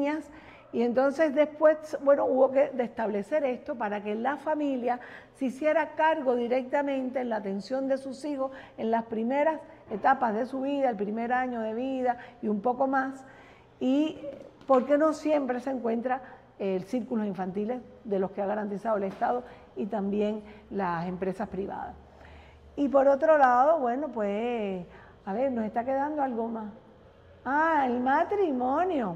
Y entonces después, bueno, hubo que establecer esto para que la familia se hiciera cargo directamente en la atención de sus hijos en las primeras etapas de su vida, el primer año de vida y un poco más, y porque no siempre se encuentra círculos infantiles de los que ha garantizado el Estado y también las empresas privadas. Y por otro lado, bueno, pues, a ver, nos está quedando algo más. El matrimonio.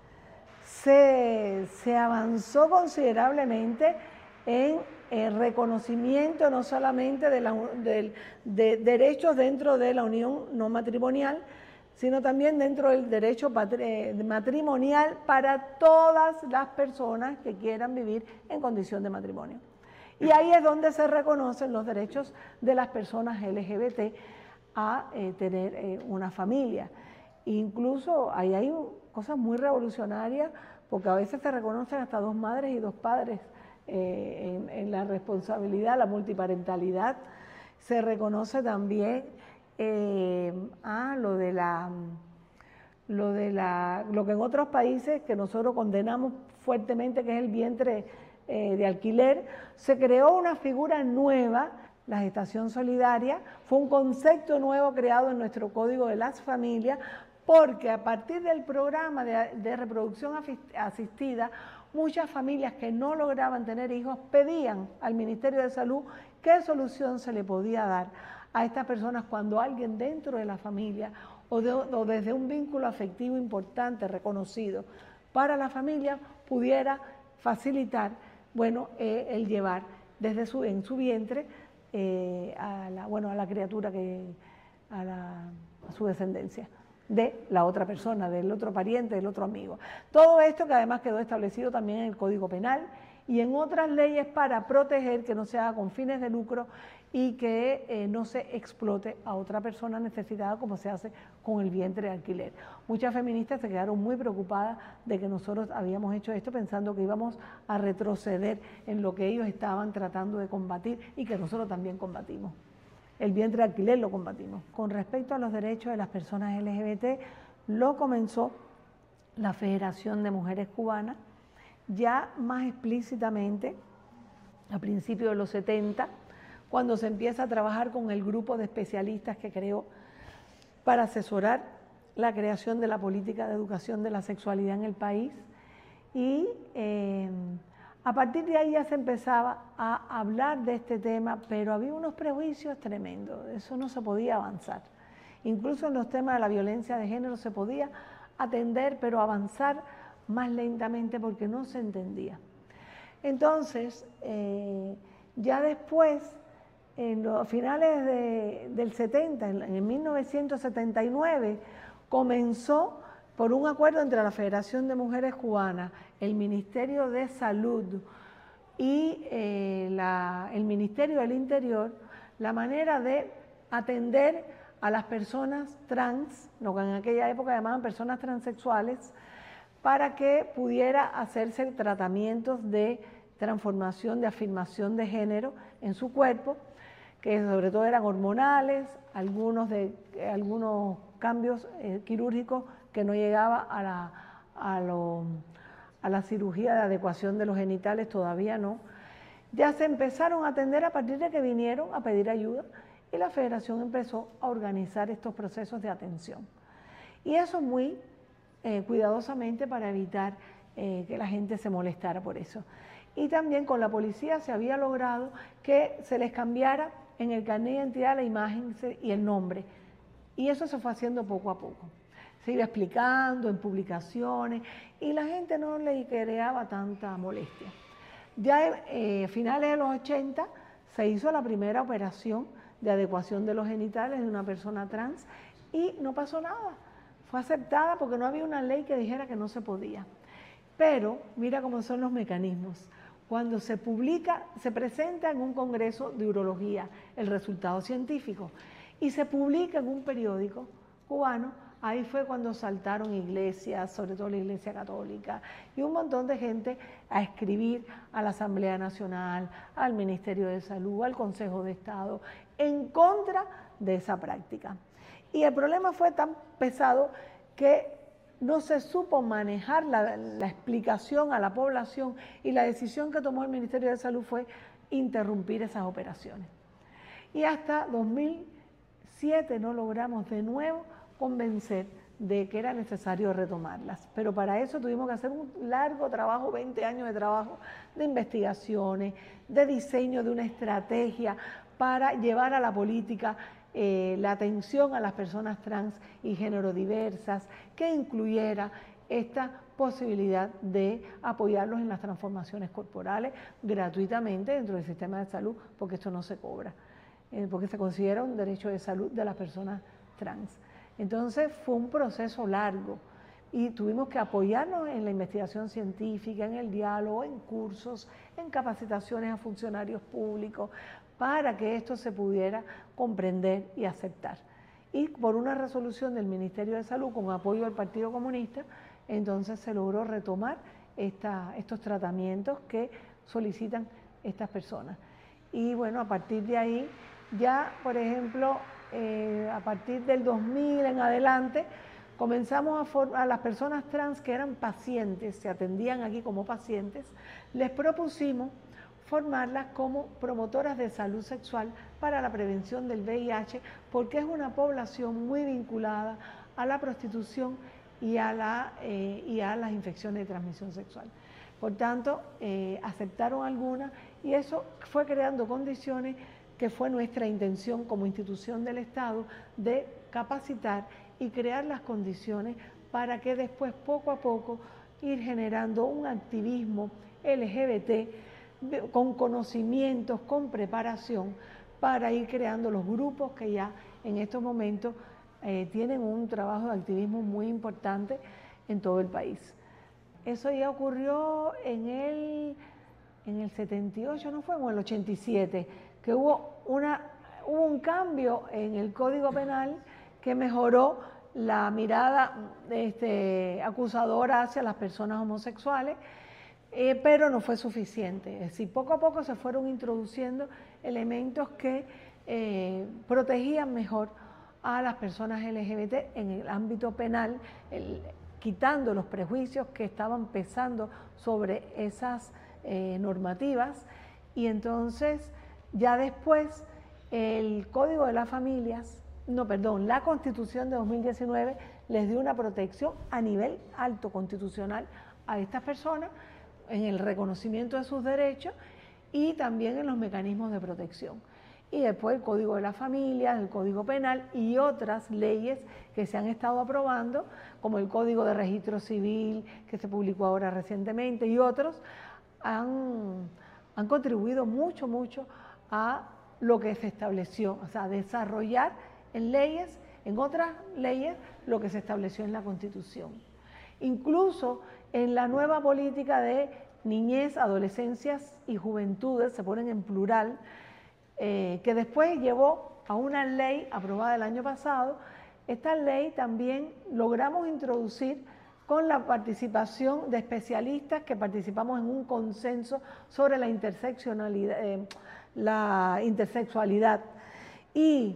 Se avanzó considerablemente en el reconocimiento no solamente de derechos dentro de la unión no matrimonial, sino también dentro del derecho matrimonial para todas las personas que quieran vivir en condición de matrimonio. Y ahí es donde se reconocen los derechos de las personas LGBT a tener una familia. Incluso ahí hay cosas muy revolucionarias, porque a veces se reconocen hasta 2 madres y 2 padres en la responsabilidad, la multiparentalidad. Se reconoce también lo que en otros países que nosotros condenamos fuertemente, que es el vientre de alquiler. Se creó una figura nueva, la gestación solidaria, fue un concepto nuevo creado en nuestro Código de las Familias, porque a partir del programa de reproducción asistida, muchas familias que no lograban tener hijos pedían al Ministerio de Salud qué solución se le podía dar a estas personas cuando alguien dentro de la familia o desde un vínculo afectivo importante, reconocido para la familia, pudiera facilitar, bueno, el llevar en su vientre a la criatura, a su descendencia de la otra persona, del otro pariente, del otro amigo. Todo esto que además quedó establecido también en el Código Penal y en otras leyes para proteger que no se haga con fines de lucro y que no se explote a otra persona necesitada como se hace con el vientre de alquiler. Muchas feministas se quedaron muy preocupadas de que nosotros habíamos hecho esto pensando que íbamos a retroceder en lo que ellos estaban tratando de combatir y que nosotros también combatimos. El vientre de alquiler lo combatimos. Con respecto a los derechos de las personas LGBT, lo comenzó la Federación de Mujeres Cubanas, ya más explícitamente a principios de los 70, cuando se empieza a trabajar con el grupo de especialistas que creó para asesorar la creación de la política de educación de la sexualidad en el país. Y a partir de ahí ya se empezaba a hablar de este tema, pero había unos prejuicios tremendos, eso no se podía avanzar. Incluso en los temas de la violencia de género se podía atender, pero avanzar más lentamente porque no se entendía. Entonces, ya después, en los finales del 70, en 1979, comenzó por un acuerdo entre la Federación de Mujeres Cubanas, el Ministerio de Salud y el Ministerio del Interior, la manera de atender a las personas trans, lo que en aquella época llamaban personas transexuales, para que pudiera hacerse tratamientos de transformación, de afirmación de género en su cuerpo, que sobre todo eran hormonales, algunos cambios quirúrgicos que no llegaba a la cirugía de adecuación de los genitales, todavía no. Ya se empezaron a atender a partir de que vinieron a pedir ayuda y la Federación empezó a organizar estos procesos de atención. Y eso muy cuidadosamente para evitar que la gente se molestara por eso. Y también con la policía se había logrado que se les cambiara en el carnet de identidad la imagen y el nombre. Y eso se fue haciendo poco a poco. Se iba explicando en publicaciones y la gente no le creaba tanta molestia. Ya a finales de los 80 se hizo la primera operación de adecuación de los genitales de una persona trans y no pasó nada. Fue aceptada porque no había una ley que dijera que no se podía. Pero mira cómo son los mecanismos. Cuando se publica, se presenta en un congreso de urología el resultado científico y se publica en un periódico cubano, ahí fue cuando saltaron iglesias, sobre todo la Iglesia Católica, y un montón de gente a escribir a la Asamblea Nacional, al Ministerio de Salud, al Consejo de Estado, en contra de esa práctica. Y el problema fue tan pesado que no se supo manejar la explicación a la población y la decisión que tomó el Ministerio de Salud fue interrumpir esas operaciones. Y hasta 2007 no logramos de nuevo convencer de que era necesario retomarlas. Pero para eso tuvimos que hacer un largo trabajo, 20 años de trabajo, de investigaciones, de diseño de una estrategia para llevar a la política la atención a las personas trans y género diversas, que incluyera esta posibilidad de apoyarlos en las transformaciones corporales gratuitamente dentro del sistema de salud, porque esto no se cobra, porque se considera un derecho de salud de las personas trans. Entonces fue un proceso largo y tuvimos que apoyarnos en la investigación científica, en el diálogo, en cursos, en capacitaciones a funcionarios públicos, para que esto se pudiera comprender y aceptar. Y por una resolución del Ministerio de Salud con apoyo del Partido Comunista, entonces se logró retomar estos tratamientos que solicitan estas personas. Y bueno, a partir de ahí, ya por ejemplo, a partir del 2000 en adelante, comenzamos a las personas trans que eran pacientes, se atendían aquí como pacientes, les propusimos formarlas como promotoras de salud sexual para la prevención del VIH, porque es una población muy vinculada a la prostitución y a las infecciones de transmisión sexual. Por tanto, aceptaron algunas y eso fue creando condiciones que fue nuestra intención como institución del Estado de capacitar y crear las condiciones para que después, poco a poco, ir generando un activismo LGBT con conocimientos, con preparación, para ir creando los grupos que ya en estos momentos tienen un trabajo de activismo muy importante en todo el país. Eso ya ocurrió en el 78, ¿no fue? O en el 87, que hubo un cambio en el Código Penal que mejoró la mirada acusadora hacia las personas homosexuales, pero no fue suficiente. Es decir, poco a poco se fueron introduciendo elementos que protegían mejor a las personas LGBT en el ámbito penal, quitando los prejuicios que estaban pesando sobre esas normativas, y entonces ya después el Código de las Familias, la Constitución de 2019 les dio una protección a nivel alto constitucional a estas personas en el reconocimiento de sus derechos y también en los mecanismos de protección. Y después el Código de las Familias, el Código Penal y otras leyes que se han estado aprobando, como el Código de Registro Civil, que se publicó ahora recientemente, y otros, han contribuido mucho a lo que se estableció, o sea, desarrollar en otras leyes, lo que se estableció en la Constitución. Incluso en la nueva política de niñez, adolescencias y juventudes, se ponen en plural, que después llevó a una ley aprobada el año pasado. Esta ley también logramos introducir con la participación de especialistas que participamos en un consenso sobre la intersexualidad y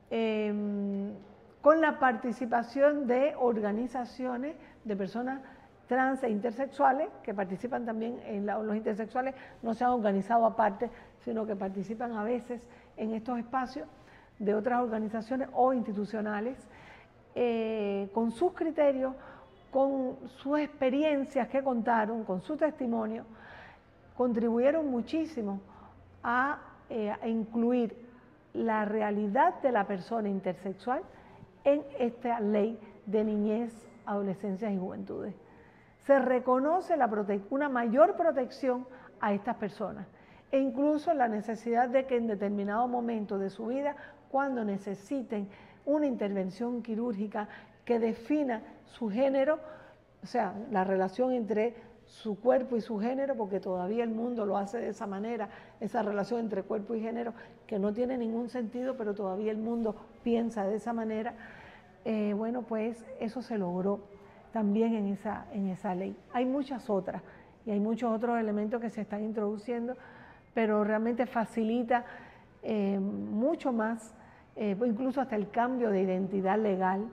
con la participación de organizaciones de personas trans e intersexuales que participan también los intersexuales no se han organizado aparte, sino que participan a veces en estos espacios de otras organizaciones o institucionales, con sus criterios, con sus experiencias que contaron, con su testimonio, contribuyeron muchísimo a incluir la realidad de la persona intersexual en esta ley de niñez, adolescencias y juventudes. Se reconoce una mayor protección a estas personas e incluso la necesidad de que en determinado momento de su vida, cuando necesiten una intervención quirúrgica que defina su género, o sea, la relación entre su cuerpo y su género, porque todavía el mundo lo hace de esa manera, esa relación entre cuerpo y género, que no tiene ningún sentido, pero todavía el mundo piensa de esa manera. Bueno, pues eso se logró también en esa ley. Hay muchas otras y hay muchos otros elementos que se están introduciendo, pero realmente facilita mucho más, incluso hasta el cambio de identidad legal,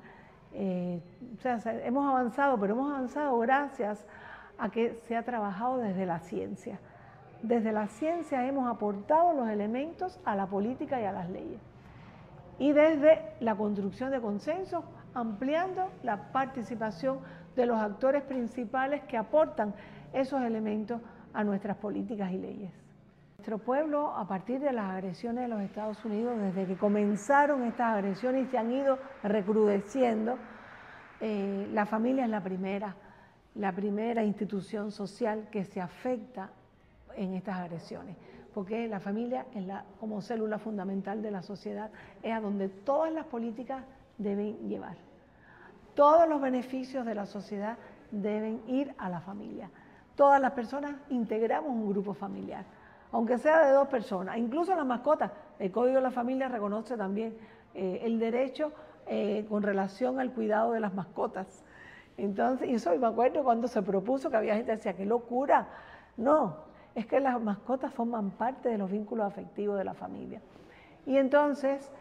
O sea, hemos avanzado, pero hemos avanzado gracias a que se ha trabajado desde la ciencia. Desde la ciencia hemos aportado los elementos a la política y a las leyes. Y desde la construcción de consensos, ampliando la participación de los actores principales que aportan esos elementos a nuestras políticas y leyes. Nuestro pueblo, a partir de las agresiones de los Estados Unidos, desde que comenzaron estas agresiones y se han ido recrudeciendo, la familia es la primera institución social que se afecta en estas agresiones, porque la familia es como célula fundamental de la sociedad, es a donde todas las políticas deben llevar. Todos los beneficios de la sociedad deben ir a la familia. Todas las personas integramos un grupo familiar, aunque sea de 2 personas, incluso las mascotas. El Código de la Familia reconoce también el derecho con relación al cuidado de las mascotas. Entonces, y eso me acuerdo cuando se propuso, que había gente que decía, ¡qué locura! No, es que las mascotas forman parte de los vínculos afectivos de la familia. Y entonces,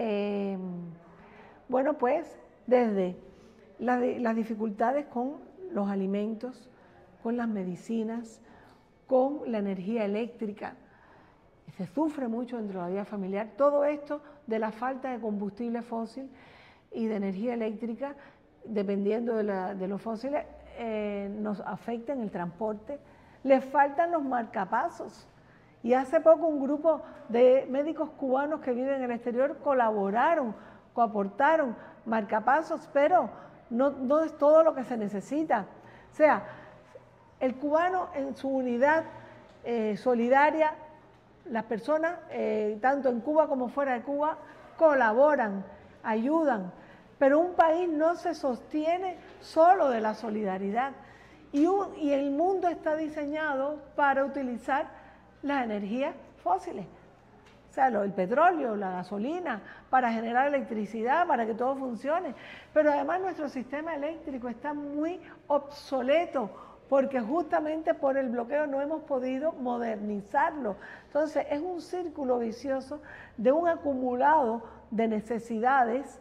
bueno, pues desde las dificultades con los alimentos, con las medicinas, con la energía eléctrica, se sufre mucho dentro de la vida familiar. Todo esto de la falta de combustible fósil y de energía eléctrica, dependiendo de los fósiles, nos afecta en el transporte. Les faltan los marcapasos. Y hace poco un grupo de médicos cubanos que viven en el exterior coaportaron marcapasos, pero no es todo lo que se necesita. O sea, el cubano en su unidad solidaria, las personas, tanto en Cuba como fuera de Cuba, colaboran, ayudan, pero un país no se sostiene solo de la solidaridad. Y el mundo está diseñado para utilizar las energías fósiles, o sea, el petróleo, la gasolina, para generar electricidad, para que todo funcione. Pero además nuestro sistema eléctrico está muy obsoleto, porque justamente por el bloqueo no hemos podido modernizarlo. Entonces es un círculo vicioso de un acumulado de necesidades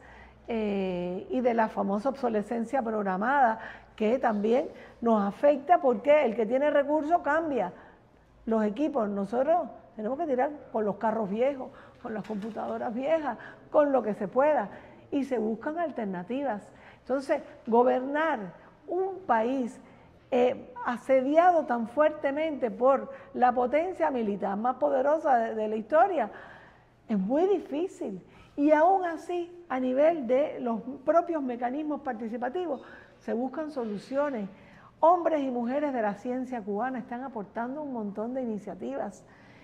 y de la famosa obsolescencia programada, que también nos afecta porque el que tiene recursos cambia los equipos. Nosotros tenemos que tirar con los carros viejos, con las computadoras viejas, con lo que se pueda, y se buscan alternativas. Entonces, gobernar un país asediado tan fuertemente por la potencia militar más poderosa de la historia es muy difícil. Y aún así, a nivel de los propios mecanismos participativos, se buscan soluciones. Hombres y mujeres de la ciencia cubana están aportando un montón de iniciativas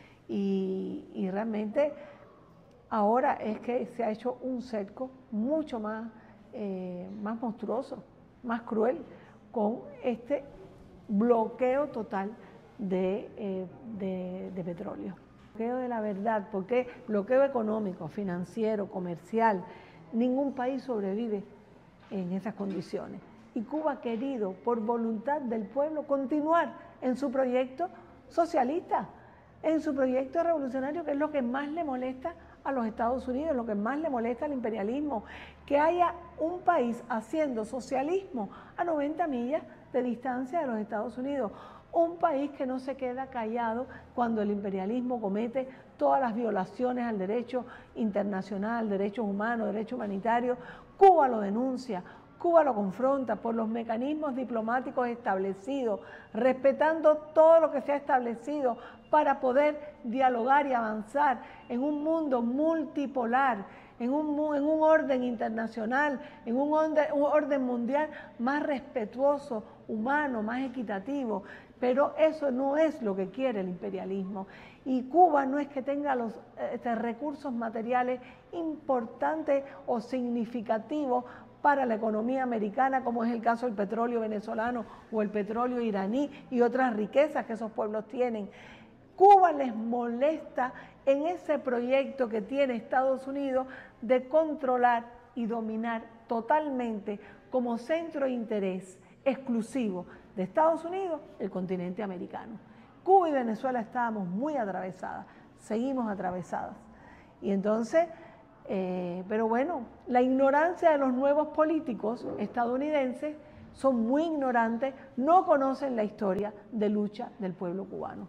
y realmente ahora es que se ha hecho un cerco mucho más monstruoso, más cruel, con este bloqueo total de petróleo. Bloqueo de la verdad, porque bloqueo económico, financiero, comercial, ningún país sobrevive en esas condiciones. Y Cuba ha querido, por voluntad del pueblo, continuar en su proyecto socialista, en su proyecto revolucionario, que es lo que más le molesta a los Estados Unidos, lo que más le molesta al imperialismo, que haya un país haciendo socialismo a 90 millas de distancia de los Estados Unidos, un país que no se queda callado cuando el imperialismo comete todas las violaciones al derecho internacional, derechos humanos, derecho humanitario. Cuba lo denuncia, Cuba lo confronta por los mecanismos diplomáticos establecidos, respetando todo lo que se ha establecido para poder dialogar y avanzar en un mundo multipolar, en un orden internacional, en un orden mundial más respetuoso, humano, más equitativo. Pero eso no es lo que quiere el imperialismo. Y Cuba no es que tenga los recursos materiales importantes o significativos para la economía americana, como es el caso del petróleo venezolano o el petróleo iraní y otras riquezas que esos pueblos tienen. Cuba les molesta en ese proyecto que tiene Estados Unidos de controlar y dominar totalmente como centro de interés exclusivo de Estados Unidos el continente americano. Cuba y Venezuela estábamos muy atravesadas, seguimos atravesadas. Y entonces Pero bueno, la ignorancia de los nuevos políticos estadounidenses son muy ignorantes, no conocen la historia de lucha del pueblo cubano.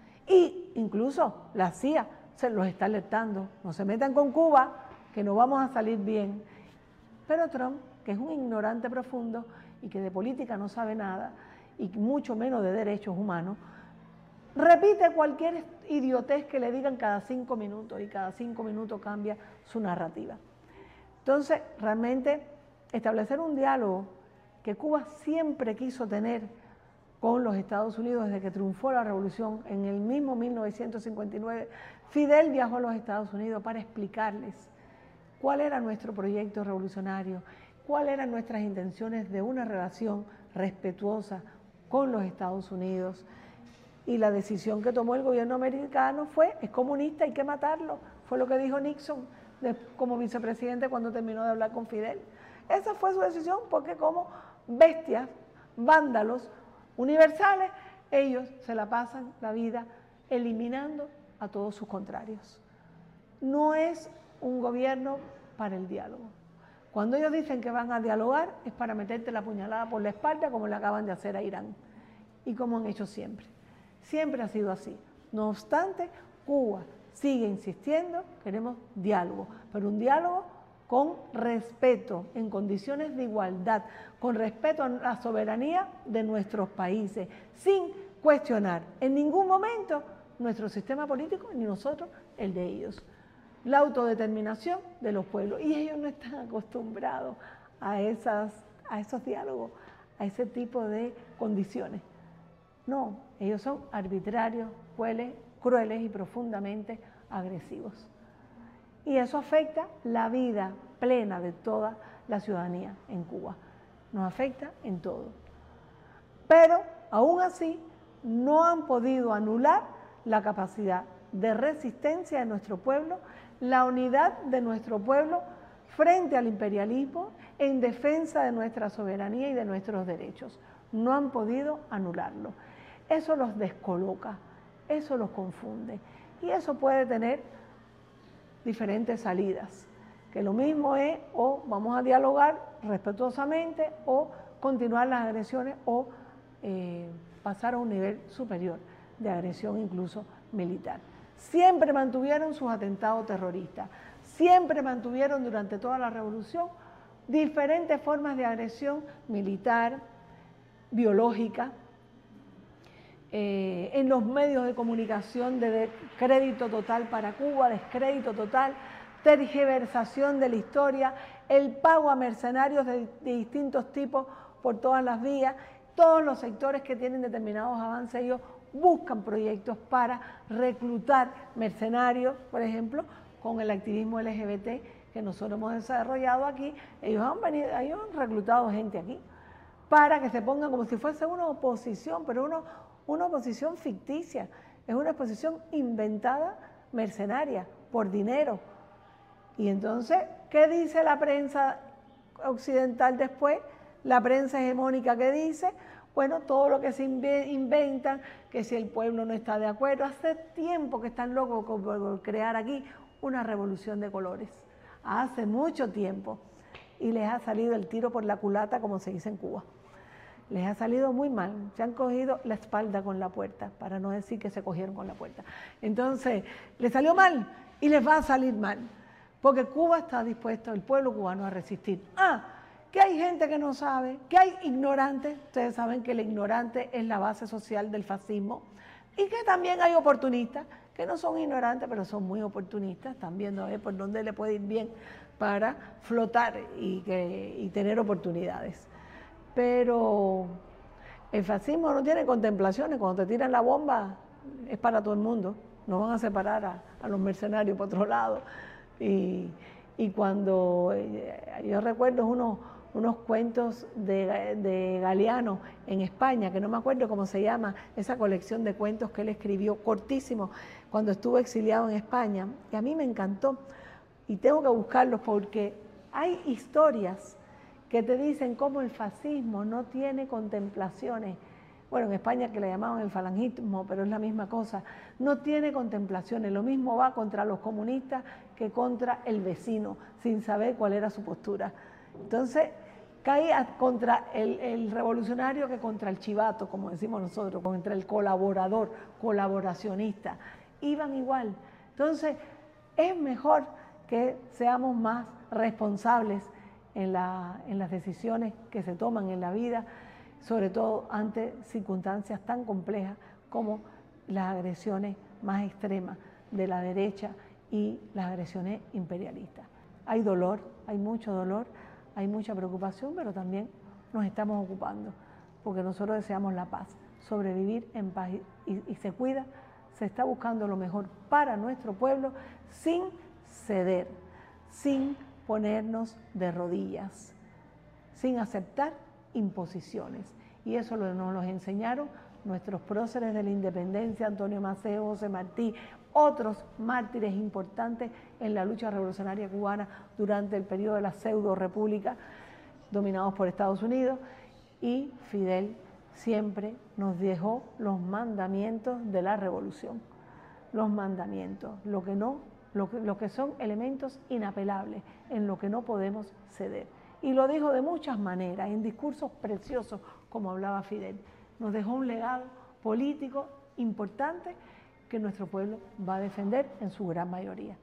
Y incluso la CIA se los está alertando, no se metan con Cuba, que no vamos a salir bien. Pero Trump, que es un ignorante profundo y que de política no sabe nada, y mucho menos de derechos humanos, repite cualquier idiotez que le digan cada 5 minutos y cada 5 minutos cambia su narrativa. Entonces, realmente establecer un diálogo que Cuba siempre quiso tener con los Estados Unidos desde que triunfó la revolución en el mismo 1959, Fidel viajó a los Estados Unidos para explicarles cuál era nuestro proyecto revolucionario, cuáles eran nuestras intenciones de una relación respetuosa con los Estados Unidos. Y la decisión que tomó el gobierno americano es comunista, hay que matarlo. Fue lo que dijo Nixon como vicepresidente cuando terminó de hablar con Fidel. Esa fue su decisión, porque como bestias, vándalos, universales, ellos se la pasan la vida eliminando a todos sus contrarios. No es un gobierno para el diálogo. Cuando ellos dicen que van a dialogar, es para meterte la puñalada por la espalda, como le acaban de hacer a Irán, y como han hecho siempre. Siempre ha sido así. No obstante, Cuba sigue insistiendo, queremos diálogo, pero un diálogo con respeto, en condiciones de igualdad, con respeto a la soberanía de nuestros países, sin cuestionar en ningún momento nuestro sistema político ni nosotros el de ellos. La autodeterminación de los pueblos. Y ellos no están acostumbrados a esos diálogos, a ese tipo de condiciones. No, ellos son arbitrarios, crueles y profundamente agresivos. Y eso afecta la vida plena de toda la ciudadanía en Cuba. Nos afecta en todo. Pero, aún así, no han podido anular la capacidad de resistencia de nuestro pueblo, la unidad de nuestro pueblo frente al imperialismo en defensa de nuestra soberanía y de nuestros derechos. No han podido anularlo. Eso los descoloca, eso los confunde y eso puede tener diferentes salidas, que lo mismo es o vamos a dialogar respetuosamente o continuar las agresiones o pasar a un nivel superior de agresión incluso militar. Siempre mantuvieron sus atentados terroristas, siempre mantuvieron durante toda la revolución diferentes formas de agresión militar, biológica, en los medios de comunicación de descrédito total para Cuba, descrédito total, tergiversación de la historia, el pago a mercenarios de distintos tipos por todas las vías. Todos los sectores que tienen determinados avances, ellos buscan proyectos para reclutar mercenarios, por ejemplo, con el activismo LGBT que nosotros hemos desarrollado aquí. Ellos han reclutado gente aquí para que se pongan como si fuese una oposición, pero una oposición ficticia, es una oposición inventada, mercenaria, por dinero. Y entonces, ¿qué dice la prensa occidental después? La prensa hegemónica, ¿qué dice? Bueno, todo lo que se inventan, que si el pueblo no está de acuerdo, hace tiempo que están locos por crear aquí una revolución de colores, hace mucho tiempo, y les ha salido el tiro por la culata, como se dice en Cuba. Les ha salido muy mal, se han cogido la espalda con la puerta, para no decir que se cogieron con la puerta. Entonces, les salió mal y les va a salir mal, porque Cuba está dispuesto, el pueblo cubano, a resistir. Que hay gente que no sabe, que hay ignorantes, ustedes saben que el ignorante es la base social del fascismo, y que también hay oportunistas, que no son ignorantes, pero son muy oportunistas, están viendo a ver por dónde le puede ir bien para flotar y tener oportunidades. Pero el fascismo no tiene contemplaciones, cuando te tiran la bomba es para todo el mundo, no van a separar a los mercenarios por otro lado. Y cuando yo recuerdo unos cuentos de Galeano en España, que no me acuerdo cómo se llama, esa colección de cuentos que él escribió, cortísimo, cuando estuvo exiliado en España, y a mí me encantó, y tengo que buscarlos porque hay historias que te dicen cómo el fascismo no tiene contemplaciones bueno, en España que le llamaban el falangismo, pero es la misma cosa, no tiene contemplaciones, lo mismo va contra los comunistas que contra el vecino, sin saber cuál era su postura. Entonces, cae contra el revolucionario que contra el chivato, como decimos nosotros, contra el colaborador, colaboracionista, iban igual. Entonces, es mejor que seamos más responsables en las decisiones que se toman en la vida, sobre todo ante circunstancias tan complejas como las agresiones más extremas de la derecha y las agresiones imperialistas. Hay dolor, hay mucho dolor, hay mucha preocupación, pero también nos estamos ocupando, porque nosotros deseamos la paz, sobrevivir en paz y se cuida, se está buscando lo mejor para nuestro pueblo sin ceder, sin ponernos de rodillas, sin aceptar imposiciones. Y eso nos lo enseñaron nuestros próceres de la independencia, Antonio Maceo, José Martí, otros mártires importantes en la lucha revolucionaria cubana durante el periodo de la pseudo-república dominados por Estados Unidos, y Fidel siempre nos dejó los mandamientos de la revolución, los mandamientos, lo que son elementos inapelables, en lo que no podemos ceder. Y lo dijo de muchas maneras, en discursos preciosos, como hablaba Fidel. Nos dejó un legado político importante que nuestro pueblo va a defender en su gran mayoría.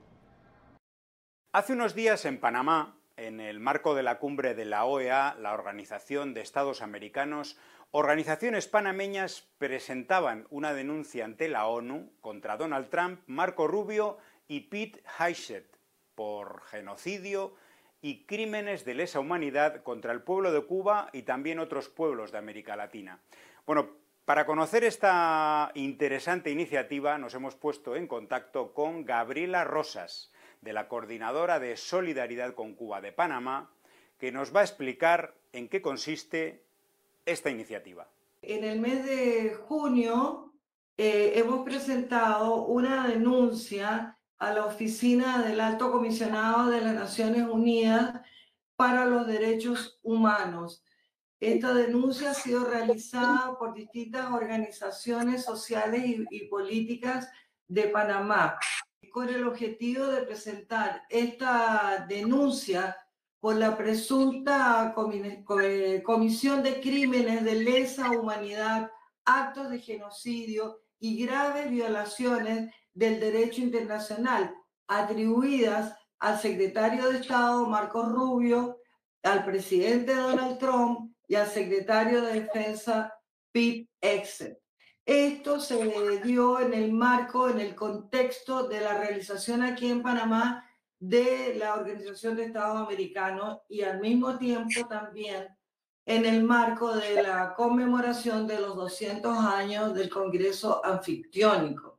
Hace unos días en Panamá, en el marco de la cumbre de la OEA, la Organización de Estados Americanos, organizaciones panameñas presentaban una denuncia ante la ONU contra Donald Trump, Marco Rubio y Pete Hegseth por genocidio y crímenes de lesa humanidad contra el pueblo de Cuba y también otros pueblos de América Latina. Bueno, para conocer esta interesante iniciativa nos hemos puesto en contacto con Gabriela Rosas, de la Coordinadora de Solidaridad con Cuba de Panamá, que nos va a explicar en qué consiste esta iniciativa. En el mes de junio hemos presentado una denuncia a la Oficina del Alto Comisionado de las Naciones Unidas para los Derechos Humanos. Esta denuncia ha sido realizada por distintas organizaciones sociales y políticas de Panamá, con el objetivo de presentar esta denuncia por la presunta comisión de crímenes de lesa humanidad, actos de genocidio y graves violaciones del derecho internacional, atribuidas al secretario de Estado Marco Rubio, al presidente Donald Trump y al secretario de Defensa Pete Hegseth. Esto se dio en el marco, en el contexto de la realización aquí en Panamá de la Organización de Estados Americanos y al mismo tiempo también en el marco de la conmemoración de los 200 años del Congreso Anfictiónico.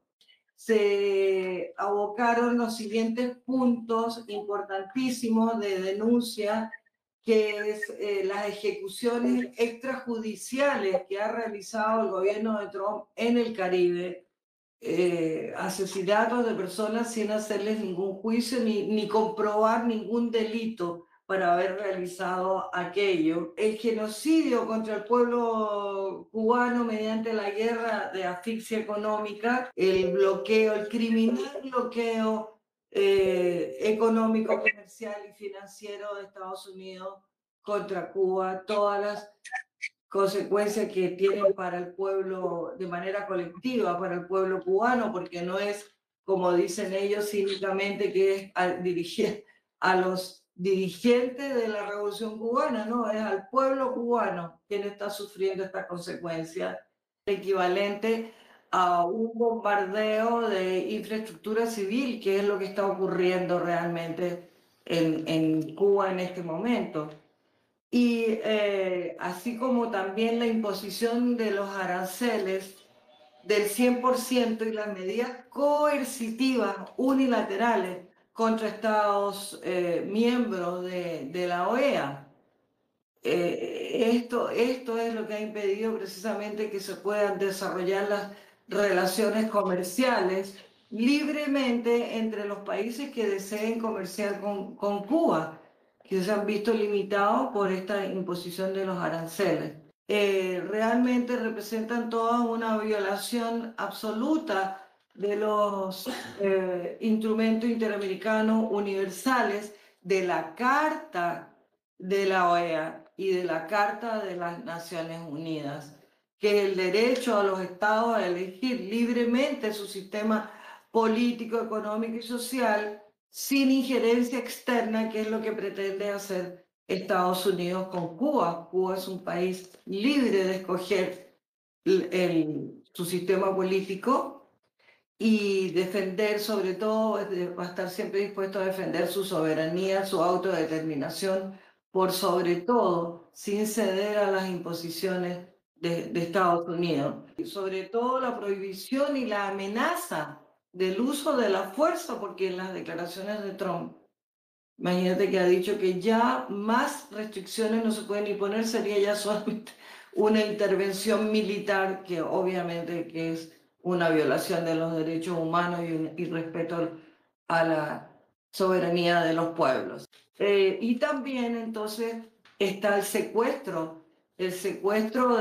Se abocaron los siguientes puntos importantísimos de denuncia, que es las ejecuciones extrajudiciales que ha realizado el gobierno de Trump en el Caribe, asesinatos de personas sin hacerles ningún juicio ni comprobar ningún delito para haber realizado aquello. El genocidio contra el pueblo cubano mediante la guerra de asfixia económica, el bloqueo, el criminal bloqueo económico, comercial y financiero de Estados Unidos contra Cuba, todas las consecuencias que tienen para el pueblo de manera colectiva, para el pueblo cubano, porque no es, como dicen ellos cínicamente, que es dirigir a los dirigentes de la Revolución Cubana, no, es al pueblo cubano quien está sufriendo esta consecuencia, equivalente a un bombardeo de infraestructura civil, que es lo que está ocurriendo realmente en Cuba en este momento. Y así como también la imposición de los aranceles del 100% y las medidas coercitivas unilaterales contra Estados miembros de la OEA. Esto es lo que ha impedido precisamente que se puedan desarrollar las relaciones comerciales libremente entre los países que deseen comerciar con Cuba, que se han visto limitados por esta imposición de los aranceles. realmente representan toda una violación absoluta de los instrumentos interamericanos universales, de la Carta de la OEA y de la Carta de las Naciones Unidas, que es el derecho a los estados a elegir libremente su sistema político, económico y social sin injerencia externa, que es lo que pretende hacer Estados Unidos con Cuba. Cuba es un país libre de escoger su sistema político y defender, sobre todo, va a estar siempre dispuesto a defender su soberanía, su autodeterminación, por sobre todo, sin ceder a las imposiciones de Estados Unidos. Y sobre todo la prohibición y la amenaza del uso de la fuerza, porque en las declaraciones de Trump, imagínate que ha dicho que ya más restricciones no se pueden imponer, sería ya solamente una intervención militar, que obviamente que es una violación de los derechos humanos y respeto a la soberanía de los pueblos. Y también entonces está el secuestro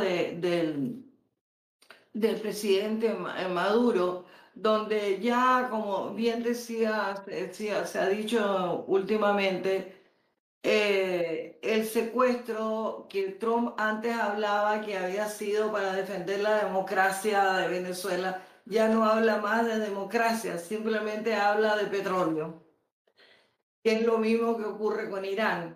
del presidente Maduro, donde ya, como bien decía, se ha dicho últimamente, el secuestro que Trump antes hablaba que había sido para defender la democracia de Venezuela, ya no habla más de democracia, simplemente habla de petróleo, que es lo mismo que ocurre con Irán.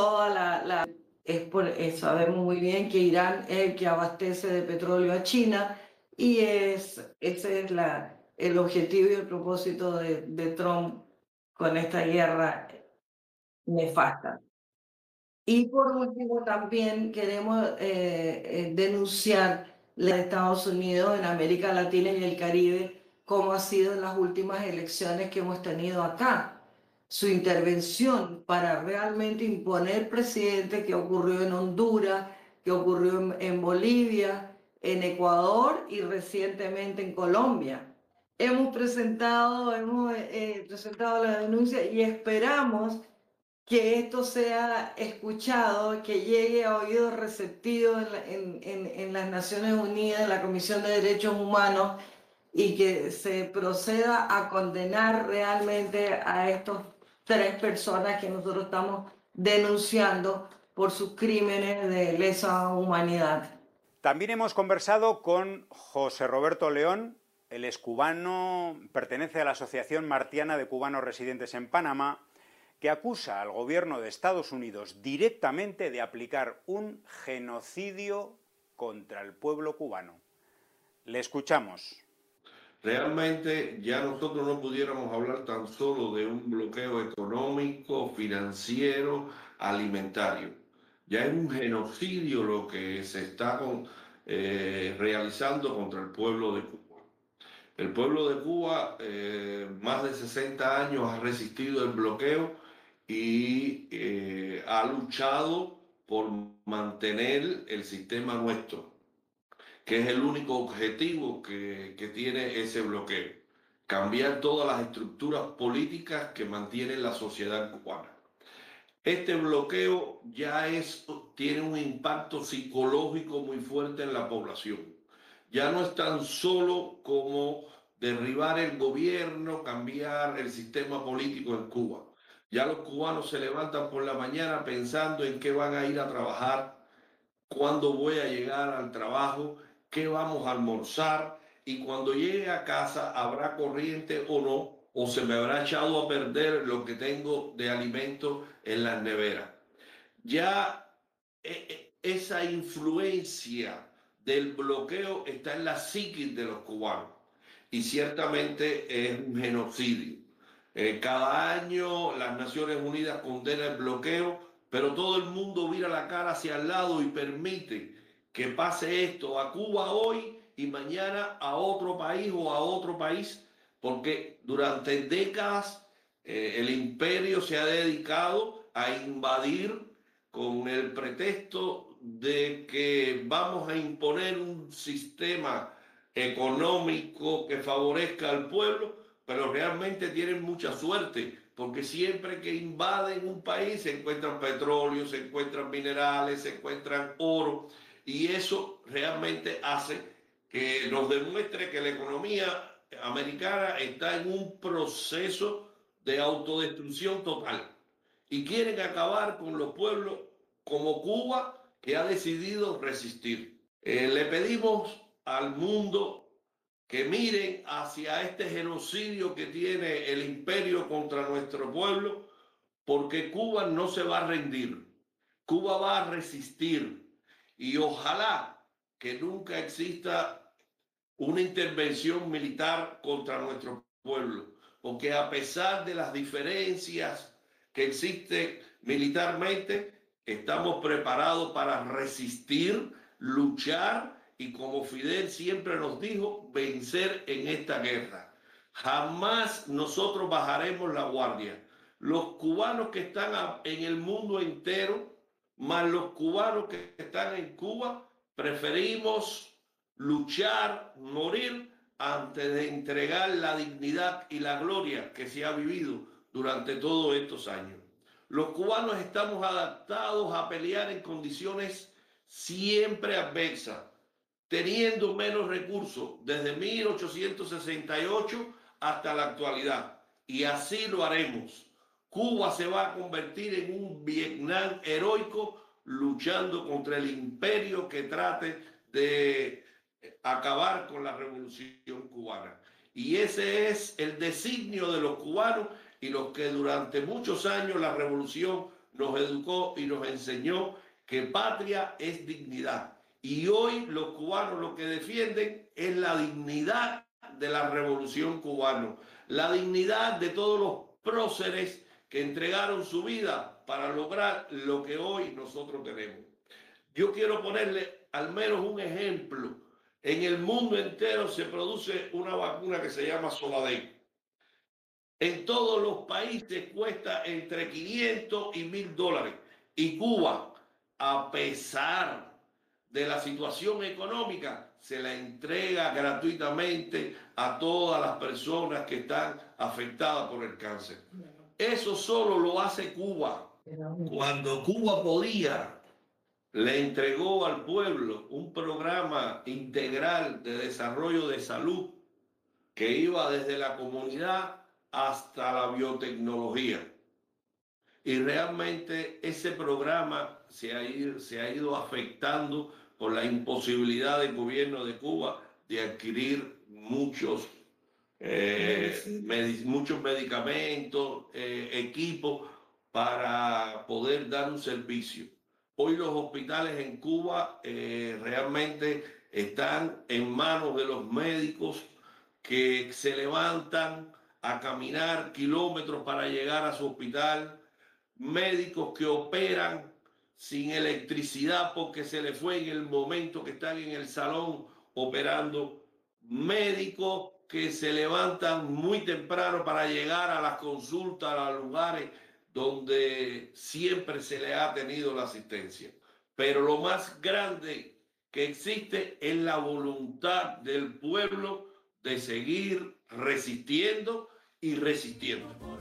Sabemos muy bien que Irán es el que abastece de petróleo a China y ese es el objetivo y el propósito de Trump con esta guerra nefasta. Y por último, también queremos denunciar la de Estados Unidos en América Latina y el Caribe, como ha sido en las últimas elecciones que hemos tenido acá. Su intervención para realmente imponer presidente, que ocurrió en Honduras, que ocurrió en Bolivia, en Ecuador y recientemente en Colombia. Hemos presentado la denuncia y esperamos que esto sea escuchado, que llegue a oídos receptivos en las Naciones Unidas, en la Comisión de Derechos Humanos, y que se proceda a condenar realmente a estos 3 personas que nosotros estamos denunciando por sus crímenes de lesa humanidad. También hemos conversado con José Roberto León. Él es cubano, pertenece a la Asociación Martiana de Cubanos Residentes en Panamá, que acusa al gobierno de Estados Unidos directamente de aplicar un genocidio contra el pueblo cubano. Le escuchamos. Realmente ya nosotros no pudiéramos hablar tan solo de un bloqueo económico, financiero, alimentario. Ya es un genocidio lo que se está realizando contra el pueblo de Cuba. El pueblo de Cuba más de 60 años ha resistido el bloqueo y ha luchado por mantener el sistema nuestro, que es el único objetivo que tiene ese bloqueo: cambiar todas las estructuras políticas que mantienen la sociedad cubana. Este bloqueo tiene un impacto psicológico muy fuerte en la población. Ya no es tan solo como derribar el gobierno, cambiar el sistema político en Cuba. Ya los cubanos se levantan por la mañana pensando en qué van a ir a trabajar, cuándo voy a llegar al trabajo, qué vamos a almorzar, y cuando llegue a casa habrá corriente o no, o se me habrá echado a perder lo que tengo de alimento en las neveras. Ya esa influencia del bloqueo está en la psiquis de los cubanos y ciertamente es un genocidio. Cada año las Naciones Unidas condenan el bloqueo, pero todo el mundo mira la cara hacia el lado y permite que pase esto a Cuba hoy y mañana a otro país o a otro país, porque durante décadas el imperio se ha dedicado a invadir con el pretexto de que vamos a imponer un sistema económico que favorezca al pueblo, pero realmente tienen mucha suerte, porque siempre que invaden un país se encuentran petróleo, se encuentran minerales, se encuentran oro, y eso realmente hace que nos demuestre que la economía americana está en un proceso de autodestrucción total y quieren acabar con los pueblos como Cuba, que ha decidido resistir. Le pedimos al mundo que miren hacia este genocidio que tiene el imperio contra nuestro pueblo, porque Cuba no se va a rendir, Cuba va a resistir, y ojalá que nunca exista una intervención militar contra nuestro pueblo, porque a pesar de las diferencias que existen militarmente, estamos preparados para resistir, luchar y, como Fidel siempre nos dijo, vencer en esta guerra. Jamás nosotros bajaremos la guardia. Los cubanos que están en el mundo entero, más los cubanos que están en Cuba, preferimos luchar, morir, antes de entregar la dignidad y la gloria que se ha vivido durante todos estos años. Los cubanos estamos adaptados a pelear en condiciones siempre adversas, teniendo menos recursos desde 1868 hasta la actualidad, y así lo haremos. Cuba se va a convertir en un Vietnam heroico, luchando contra el imperio que trate de acabar con la revolución cubana. Y ese es el designio de los cubanos, y los que durante muchos años la revolución nos educó y nos enseñó que patria es dignidad. Y hoy los cubanos lo que defienden es la dignidad de la revolución cubana, la dignidad de todos los próceres que entregaron su vida para lograr lo que hoy nosotros tenemos. Yo quiero ponerle al menos un ejemplo. En el mundo entero se produce una vacuna que se llama Soladex. En todos los países cuesta entre 500 y $1000. Y Cuba, a pesar de la situación económica, se la entrega gratuitamente a todas las personas que están afectadas por el cáncer. Eso solo lo hace Cuba. Cuando Cuba podía, le entregó al pueblo un programa integral de desarrollo de salud que iba desde la comunidad hasta la biotecnología. Y realmente ese programa se ha ido afectando por la imposibilidad del gobierno de Cuba de adquirir muchos medicamentos, equipos para poder dar un servicio. Hoy los hospitales en Cuba realmente están en manos de los médicos que se levantan a caminar kilómetros para llegar a su hospital, médicos que operan sin electricidad porque se les fue en el momento que están en el salón operando, médicos que se levantan muy temprano para llegar a las consultas, a los lugares donde siempre se le ha tenido la asistencia. Pero lo más grande que existe es la voluntad del pueblo de seguir resistiendo y resistiendo.